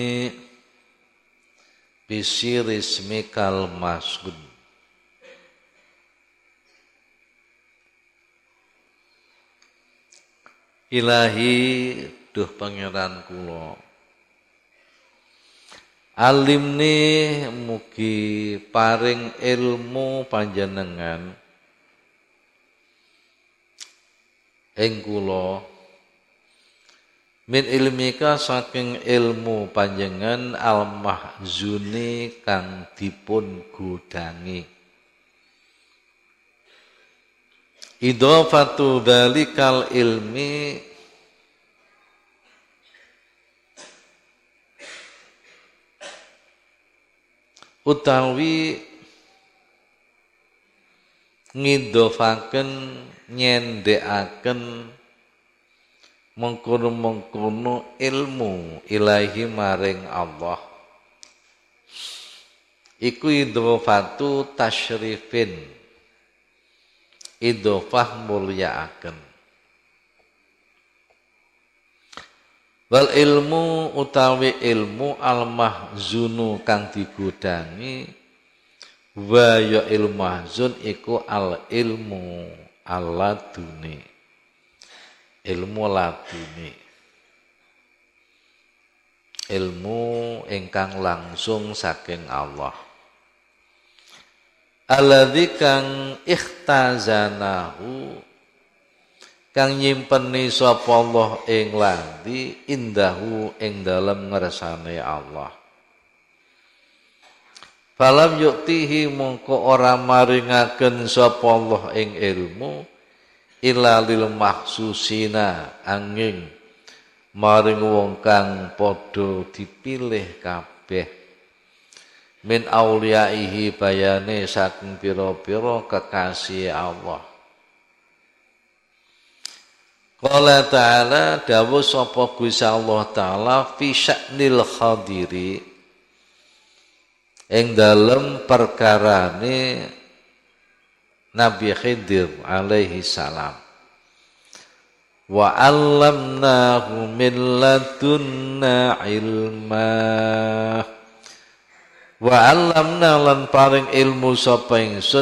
bisirismikal mas'ud. Ilahi duh pangeran kula, alimni mugi paring ilmu panjenengan ing kula, min ilmika saking ilmu panjenengan al-mahzuni kang dipun gudangi. Idhafatu dzalikal ilmi utawi ngidhofaken nyendhekaken mengkono-mengkono ilmu ilahi maring Allah iku idhofatu tasyrifin, idhofah mulyaaken. Wal ilmu utawi ilmu al-mahzunu kang digudangi, wa ya ilmu mahzun iku al ilmu al-laduni, ilmu laduni, ilmu ingkang langsung saking Allah. Alladzi kang ikhtazanahu, kang nyimpeni sapa Allah ing landi indahu ing dalem ngersane Allah. Falam yuktihi mongko ora maringaken sapa Allah ing ilmu illa lil mahsusina, angin maring wong kang padha dipilih kabeh. Min auliyaihi bayane saking pira-pira kekasih Allah. Qala ta'ala dawuh sapa Gusti Allah taala fi sya'nil khadiri, ing dalem perkarane Nabi Khidir alaihi salam. Wa 'allamnahu min ladunna ilma, wa 'allamna lan paring ilmu sapa ingsun